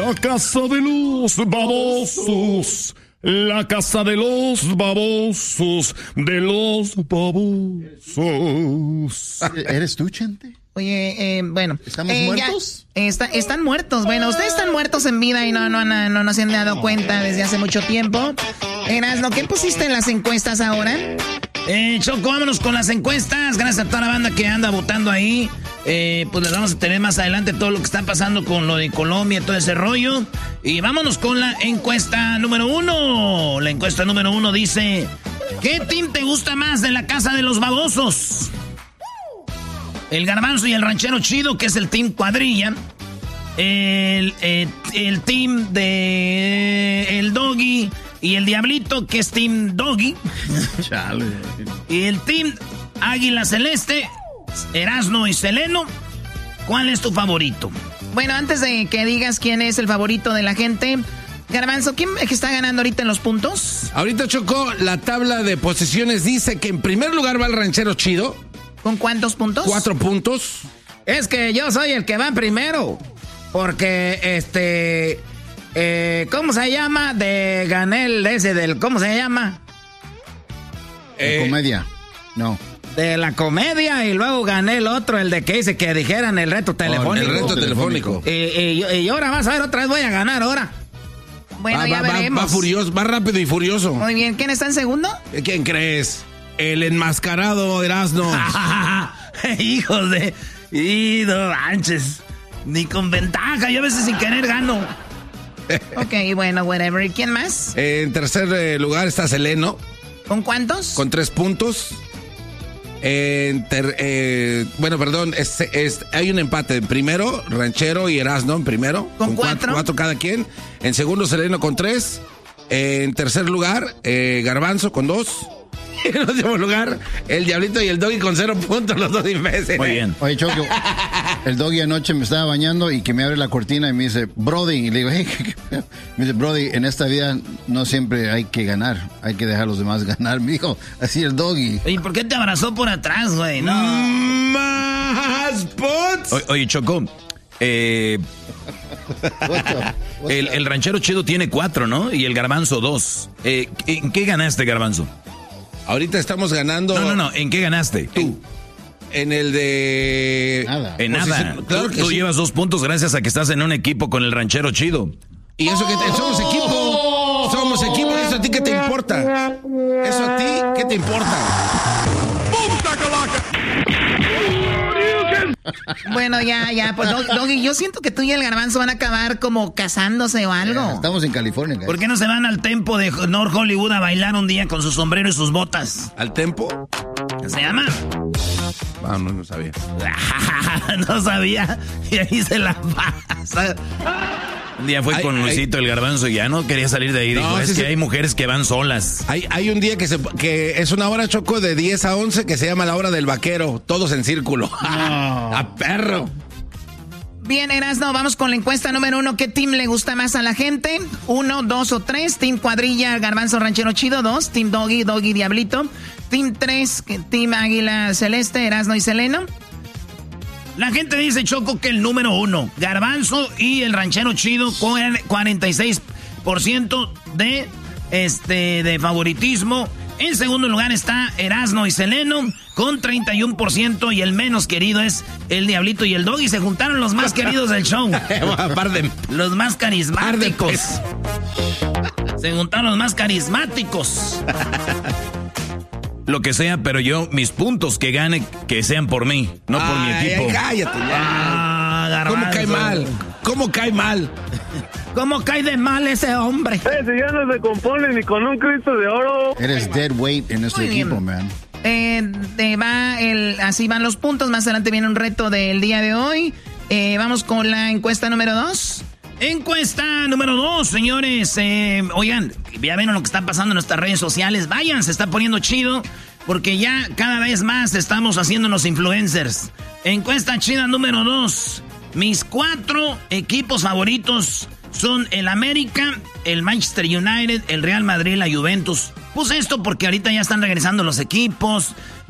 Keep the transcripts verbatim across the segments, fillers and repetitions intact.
La casa de los babosos. La casa de los babosos. De los babosos. ¿Eres tú, Chente? Oye, eh, bueno. ¿Estamos eh, muertos? Ya, está, están muertos. Bueno, ustedes están muertos en vida y no, no, no, no, no se han dado cuenta desde hace mucho tiempo. Erasno, ¿qué pusiste en las encuestas ahora? Eh, Choco, vámonos con las encuestas. Gracias a toda la banda que anda votando ahí. Eh, pues les vamos a tener más adelante todo lo que está pasando con lo de Colombia, todo ese rollo. Y vámonos con la encuesta número uno. La encuesta número uno dice: ¿qué team te gusta más de la casa de los babosos? El Garbanzo y el Ranchero Chido, que es el team cuadrilla. El, el, el team de el Doggy y el Diablito, que es team Doggy. Chale. Y el team Águila Celeste, Erasno y Seleno. ¿Cuál es tu favorito? Bueno, antes de que digas quién es el favorito de la gente, Garbanzo, ¿quién es que está ganando ahorita en los puntos? Ahorita, Chocó, la tabla de posiciones dice que en primer lugar va el Ranchero Chido. ¿Con cuántos puntos? Cuatro puntos. Es que yo soy el que va primero. Porque, este... Eh, ¿cómo se llama? De gané el ese del... ¿Cómo se llama? Eh, comedia. No. De la comedia, y luego gané el otro, el de que dice que dijeran el reto telefónico. Oh, el reto telefónico. Y, y, y ahora vas a ver, otra vez voy a ganar ahora. Bueno, va, ya va, veremos. Va, va furioso, va rápido y furioso. Muy bien, ¿quién está en segundo? ¿Quién crees? El enmascarado Erasno. Hijos de... Y no manches. Ni con ventaja, yo a veces sin querer gano. Ok, bueno, whatever. ¿Y quién más? En tercer eh, lugar está Seleno. ¿Con cuántos? Con tres puntos. En ter, eh, bueno, perdón, es, es, hay un empate. En primero, Ranchero y Erasno en primero. ¿Con, con cuatro? cuatro? Cuatro cada quien. En segundo, Seleno con tres. En tercer lugar, eh, Garbanzo con dos. En último lugar, el Diablito y el Doggy con cero puntos, los dos imbéciles. Muy bien. Oye, Choco, el Doggy anoche me estaba bañando y que me abre la cortina y me dice, Brody, y le digo, hey, ¿qué, qué? Me dice, Brody, en esta vida no siempre hay que ganar, hay que dejar a los demás ganar, me dijo, así el Doggy. ¿Y por qué te abrazó por atrás, güey? No. Más puntos. O, oye, Choco, eh, el, el Ranchero Chido tiene cuatro, ¿no? Y el Garbanzo dos. Eh, ¿En qué ganaste, Garbanzo? Ahorita estamos ganando. No, no, no. ¿En qué ganaste? Tú. En, en el de. Nada. En Pues nada. sí, claro tú que tú sí. llevas dos puntos gracias a que estás en un equipo con el Ranchero Chido. Y eso que te- somos equipo. Somos equipo. ¿Eso a ti qué te importa? ¿Eso a ti qué te importa? Bueno, ya, ya, pues Dog- Doggy, yo siento que tú y el Garbanzo van a acabar como casándose o algo. Estamos en California. ¿Por qué no se van al tempo de North Hollywood a bailar un día con su sombrero y sus botas? ¿Al tempo? ¿Qué se llama? Ah, no, no sabía. No sabía. Y ahí se la pasa. Un día fue Ay, con ay. Luisito el Garbanzo y ya no quería salir de ahí. No, Dijo, es sí, que sí. hay mujeres que van solas. Hay, hay un día que, se, que es una hora, Choco, de diez a once que se llama la hora del vaquero. Todos en círculo. ¡A perro! Bien, Erasno, vamos con la encuesta número uno. ¿Qué team le gusta más a la gente? Uno, dos o tres. Team Cuadrilla, Garbanzo, Ranchero Chido. Dos. Team Doggy, Doggy, Diablito. Team tres, Team Águila Celeste, Erasno y Seleno. La gente dice, Choco, que el número uno, Garbanzo y el Ranchero Chido, con cuarenta y seis por ciento de, este, de favoritismo. En segundo lugar está Erasno y Seleno con treinta y uno por ciento y el menos querido es el Diablito y el Doggy. Se juntaron los más queridos del show. Par de- Los más carismáticos. Par Se juntaron los más carismáticos. Lo que sea, pero yo, mis puntos que gane, que sean por mí, no por mi Ay, equipo. ay, cállate ya. Ah, ¿Cómo Garbanzo. cae mal? ¿Cómo cae mal? ¿Cómo cae de mal ese hombre? Eh, si ya no se compone ni con un Cristo de oro. Eres dead weight en nuestro Muy bien. equipo, man. Eh, te va el, así van los puntos. Más adelante viene un reto del día de hoy. Eh, vamos con la encuesta número dos. Encuesta número dos, señores. Eh, oigan, ya ven lo que está pasando en nuestras redes sociales. Vayan, se está poniendo chido. Porque ya cada vez más estamos haciéndonos influencers. Encuesta chida número dos. Mis cuatro equipos favoritos son el América, el Manchester United, el Real Madrid, la Juventus. Puse esto porque ahorita ya están regresando los equipos.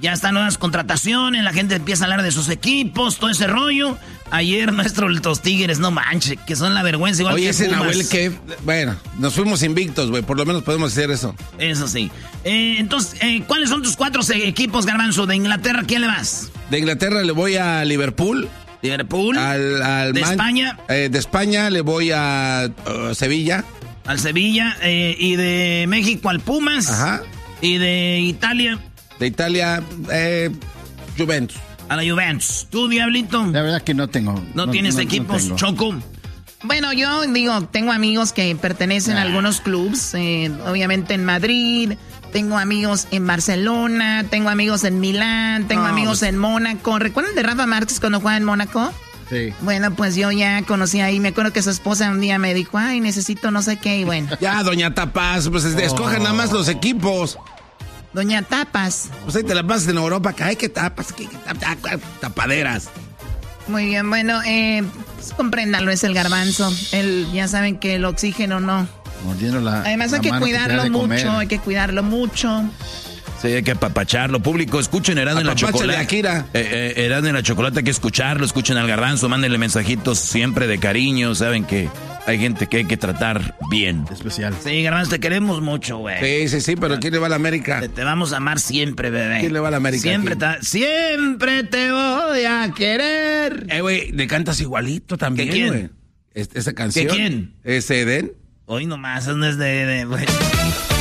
Ya están nuevas contrataciones, la gente empieza a hablar de sus equipos, todo ese rollo. Ayer nuestros Tigres, no manches, que son la vergüenza igual. Oye, que ese Pumas. Nahuel que, bueno, nos fuimos invictos, güey, por lo menos podemos hacer eso. Eso sí. Eh, entonces, eh, ¿cuáles son tus cuatro equipos, Garbanzo? De Inglaterra, ¿quién le vas? De Inglaterra le voy a Liverpool. Liverpool. Al, al ¿De Man- España? Eh, de España le voy a uh, Sevilla. Al Sevilla. Eh, y de México al Pumas. Ajá. Y de Italia. De Italia, eh, Juventus. A la Juventus. ¿Tú, Diablito? La verdad que no tengo. ¿No, no tienes no, equipos, no Choco? Bueno, yo digo, tengo amigos que pertenecen a algunos clubs, eh, obviamente en Madrid, tengo amigos en Barcelona, tengo amigos en Milán, tengo No, amigos pues... en Mónaco. ¿Recuerdan de Rafa Márquez cuando jugaba en Mónaco? Sí. Bueno, pues yo ya conocí ahí, me acuerdo que su esposa un día me dijo, ay, necesito no sé qué, y bueno. Ya, doña Tapas, pues oh. escojan nada más los equipos. Doña Tapas. Pues ahí te la pasas en Europa, que hay que tapas, que, que tap, tapaderas. Muy bien, bueno, eh, pues compréndanlo, es el Garbanzo. Él, ya saben que el oxígeno no. La, Además hay la que mano cuidarlo que mucho, comer. hay que cuidarlo mucho. Sí, hay que apapacharlo. Público, escuchen Erasmo en la Chocolata. Akira. Eh, eh, Erasmo en la Chocolata, hay que escucharlo. Escuchen al Garbanzo, mándenle mensajitos siempre de cariño. Saben que hay gente que hay que tratar bien. Especial. Sí, Garbanzo, te queremos mucho, güey. Sí, sí, sí, pero ¿quién le va a la América? Te, te vamos a amar siempre, bebé. ¿Quién le va a la América? Siempre te, siempre te voy a querer. Eh, güey, le cantas igualito también, ¿Qué quién? güey. Es- Esa canción. ¿Qué quién? ¿Es Eden? Hoy nomás, no es de... de güey.